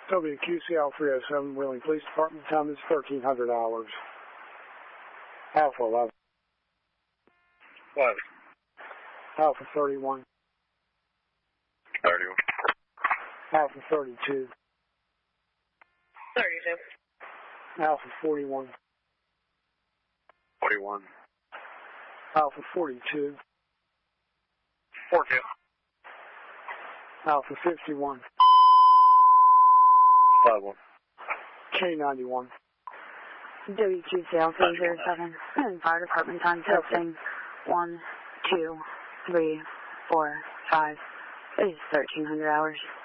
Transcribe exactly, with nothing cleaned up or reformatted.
W Q C L three oh seven, Wheeling Police Department. Time is thirteen hundred hours. Alpha eleven. What? Alpha thirty-one. thirty-one. Alpha thirty-two. thirty-two. Alpha forty-one. forty-one. Alpha forty-two. forty-two. Alpha fifty-one. five one. K ninety-one. W Q C L three oh seven, and Fire Department time testing. One, two, three, four, five. It is thirteen hundred hours.